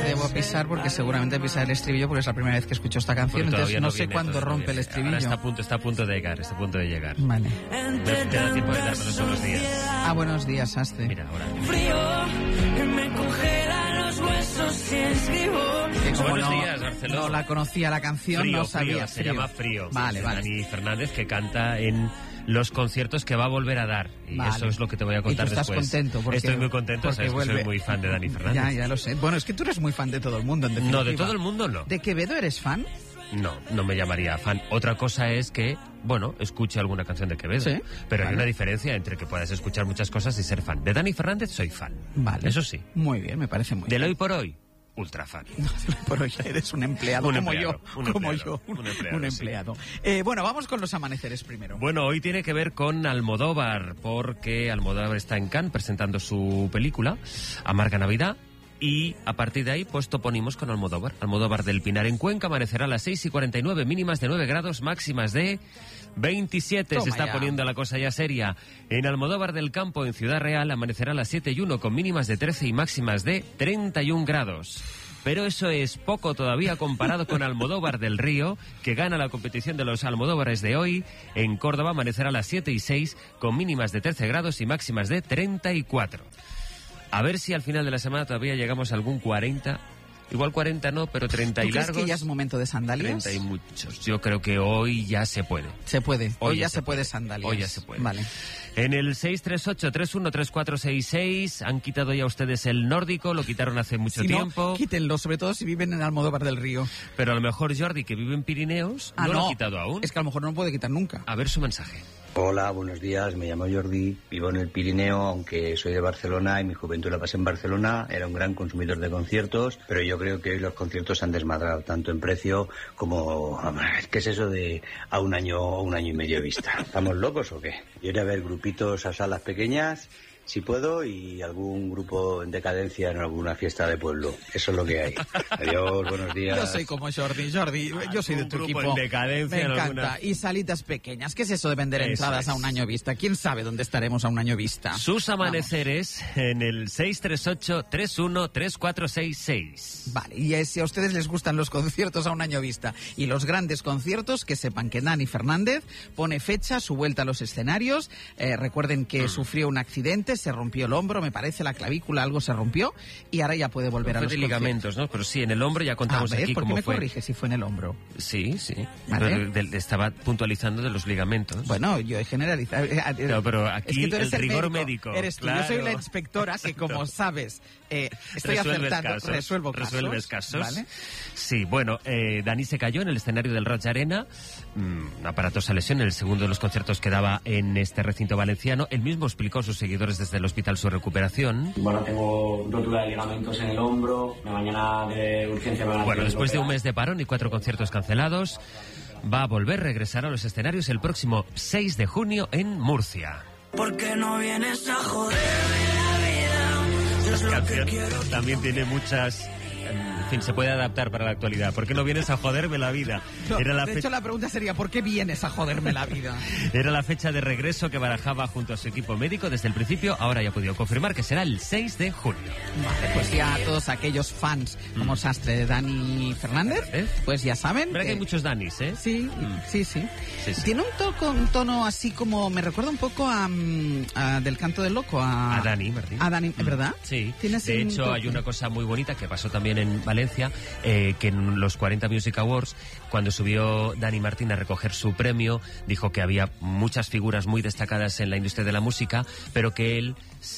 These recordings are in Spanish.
debo pisar porque seguramente pisar el estribillo porque es la primera vez que escucho esta canción, entonces no sé cuándo rompe el estribillo. Ahora está a punto de llegar, Vale. Te da tiempo de dármelos unos días. Buenos días, Astre. Mira, ahora. Frío, me congela los huesos y escribo. Buenos días, Barcelona. No la conocía la canción, Frío, no sabía. se llama Frío. Vale, vale. Dani Fernández, que canta en los conciertos que va a volver a dar. Y vale. Eso es lo que te voy a contar ¿Y tú estás después. contento? Porque, estoy muy contento, sabes que soy muy fan de Dani Fernández. Ya lo sé. Bueno, es que tú eres muy fan de todo el mundo, en definitiva. No, de todo el mundo no. ¿De Quevedo eres fan? No me llamaría fan. Otra cosa es que, escuche alguna canción de Quevedo. ¿Sí? Pero hay una diferencia entre que puedas escuchar muchas cosas y ser fan. De Dani Fernández soy fan. Vale. Eso sí. Muy bien, me parece muy bien. Del hoy por hoy, ultra fan. No, por hoy eres un empleado un como empleado, yo. Un empleado. Sí. Bueno, vamos con los amaneceres primero. Bueno, hoy tiene que ver con Almodóvar, porque Almodóvar está en Cannes presentando su película, Amarga Navidad. Y a partir de ahí, pues toponimos con Almodóvar. Almodóvar del Pinar en Cuenca amanecerá a las 6:49, mínimas de 9 grados, máximas de 27. Toma Se está ya. poniendo la cosa ya seria. En Almodóvar del Campo, en Ciudad Real, amanecerá a las 7:01 con mínimas de 13 y máximas de 31 grados. Pero eso es poco todavía comparado con Almodóvar del Río, que gana la competición de los Almodóvares de hoy. En Córdoba amanecerá a las 7:06 con mínimas de 13 grados y máximas de 34. A ver si al final de la semana todavía llegamos a algún 40. Igual 40 no, pero 30 y largos. ¿Tú crees que ya es momento de sandalias? 30 y muchos. Yo creo que hoy ya se puede. Se puede. Hoy ya se puede sandalias. Hoy ya se puede. Vale. En el 638-313466 han quitado ya ustedes el nórdico, lo quitaron hace mucho tiempo. No, quítenlo, sobre todo si viven en Almodóvar del Río. Pero a lo mejor Jordi, que vive en Pirineos, no lo ha quitado aún. Es que a lo mejor no lo puede quitar nunca. A ver su mensaje. Hola, buenos días, me llamo Jordi, vivo en el Pirineo, aunque soy de Barcelona y mi juventud la pasé en Barcelona, era un gran consumidor de conciertos, pero yo creo que hoy los conciertos se han desmadrado, tanto en precio como... ¿Qué es eso de a un año y medio vista? ¿Estamos locos o qué? Yo iré a ver grupitos a salas pequeñas, si puedo, y algún grupo en decadencia en alguna fiesta de pueblo. Eso es lo que hay. Adiós, buenos días. Yo soy como Jordi, yo soy de tu equipo. En decadencia. Me encanta. Alguna... Y salitas pequeñas. ¿Qué es eso de vender entradas a un año vista? ¿Quién sabe dónde estaremos a un año vista? Sus amaneceres en el 638-313466. Vale, y si a ustedes les gustan los conciertos a un año vista y los grandes conciertos, que sepan que Dani Fernández pone fecha, su vuelta a los escenarios. Recuerden que sufrió un accidente, se rompió el hombro, me parece, la clavícula, algo se rompió, y ahora ya puede volver a los ligamentos, ¿no? Pero sí, en el hombro ya contamos aquí ¿por cómo qué fue. me corrige si fue en el hombro? Sí. ¿Vale? Pero estaba puntualizando de los ligamentos. Bueno, yo he generalizado. No, pero aquí es que el rigor médico. Eres tú, claro. yo soy la inspectora que, como sabes, estoy acertando, resuelves casos. ¿Vale? Sí, bueno, Dani se cayó en el escenario del Roig Arena, una aparatosa lesión en el segundo de los conciertos que daba en este recinto valenciano. Él mismo explicó a sus seguidores desde el hospital su recuperación. Bueno, tengo rotura de ligamentos en el hombro, mañana de urgencia me van a... Bueno, después de un mes de parón y 4 conciertos cancelados, va a regresar a los escenarios el próximo 6 de junio en Murcia. ¿Por qué no vienes a joderme la vida? Esta canción también tiene muchas... En fin, se puede adaptar para la actualidad. ¿Por qué no vienes a joderme la vida? No, de hecho, la pregunta sería, ¿por qué vienes a joderme la vida? Era la fecha de regreso que barajaba junto a su equipo médico desde el principio. Ahora ya ha podido confirmar que será el 6 de junio. Vale, pues ya todos aquellos fans como Sastre de Dani Fernández, pues ya saben. Verdad que hay muchos Danis, ¿eh? Sí. Tiene un tono así como, me recuerda un poco a del Canto del Loco. A Dani Martín. A Dani, ¿verdad? Sí. De hecho, hay una cosa muy bonita que pasó también en Valencia, que en los 40 Music Awards, cuando subió Dani Martín a recoger su premio, dijo que había muchas figuras muy destacadas en la industria de la música, pero que él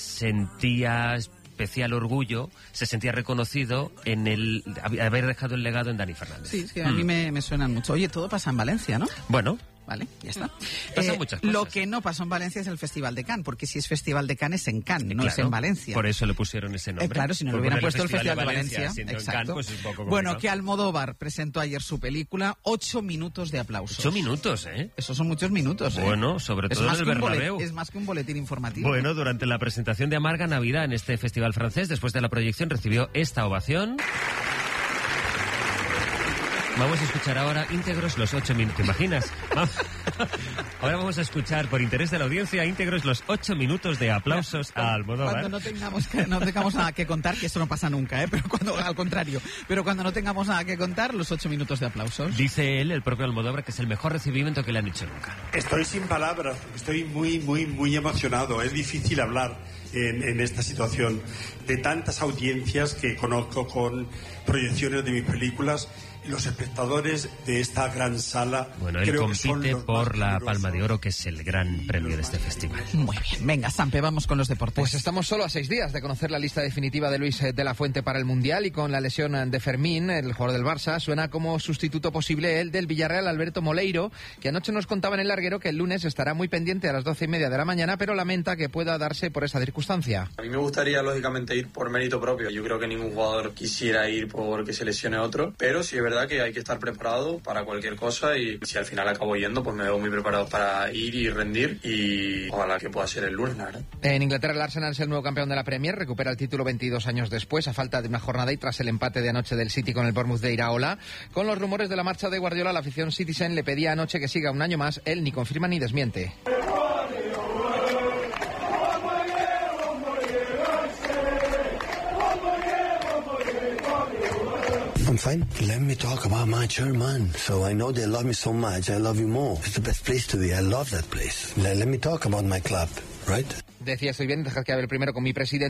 sentía especial orgullo, se sentía reconocido en el haber dejado el legado en Dani Fernández. Sí, a mí me suenan mucho. Oye, todo pasa en Valencia, ¿no? Bueno. Vale, ya está. Pasan muchas cosas. Lo que no pasó en Valencia es el Festival de Cannes, porque si es Festival de Cannes es en Cannes, no es en Valencia. Por eso le pusieron ese nombre. Claro, si no le hubieran puesto el Festival de Valencia. Exacto. Cannes, pues es un poco bueno, que Almodóvar presentó ayer su película, 8 minutos de aplausos. 8 minutos, ¿eh? Esos son muchos minutos, ¿eh? Bueno, sobre todo en el Bernabéu. Es más que un boletín informativo. Bueno, durante la presentación de Amarga Navidad en este festival francés, después de la proyección recibió esta ovación. Vamos a escuchar ahora íntegros los 8 minutos. ¿Te imaginas? Ahora vamos a escuchar, por interés de la audiencia, íntegros los 8 minutos de aplausos a Almodóvar. Cuando no tengamos nada que contar, que eso no pasa nunca, pero al contrario. Pero cuando no tengamos nada que contar, los 8 minutos de aplausos. Dice él, el propio Almodóvar, que es el mejor recibimiento que le han hecho nunca. Estoy sin palabras, estoy muy emocionado. Es difícil hablar en esta situación de tantas audiencias que conozco con proyecciones de mis películas. Los espectadores de esta gran sala. Bueno, él compite por la Palma de Oro, que es el gran premio de este festival. Muy bien. Venga, Sampe, vamos con los deportes. Pues estamos solo a 6 días de conocer la lista definitiva de Luis de la Fuente para el Mundial, y con la lesión de Fermín, el jugador del Barça, suena como sustituto posible el del Villarreal, Alberto Moleiro, que anoche nos contaba en el larguero que el lunes estará muy pendiente a las 12:30 de la mañana, pero lamenta que pueda darse por esa circunstancia. A mí me gustaría, lógicamente, ir por mérito propio. Yo creo que ningún jugador quisiera ir porque se lesione otro, pero sí es verdad que hay que estar preparado para cualquier cosa, y si al final acabo yendo, pues me veo muy preparado para ir y rendir, y ojalá que pueda ser el lunes, la verdad. En Inglaterra, el Arsenal es el nuevo campeón de la Premier, recupera el título 22 años después, a falta de una jornada y tras el empate de anoche del City con el Bournemouth de Iraola. Con los rumores de la marcha de Guardiola, la afición Citizen le pedía anoche que siga un año más. Él ni confirma ni desmiente. I'm fine. Let me talk about my chairman. So I know they love me so much. I love you more. It's the best place to be. I love that place. Let me talk about my club, right? Decía, estoy bien, dejad que hable primero con mi presidente.